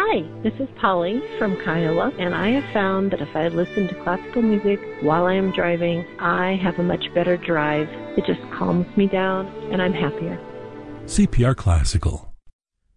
Hi, this is Polly from Kiowa, and I have found that if I listen to classical music while I am driving, I have a much better drive. It just calms me down, and I'm happier. CPR Classical.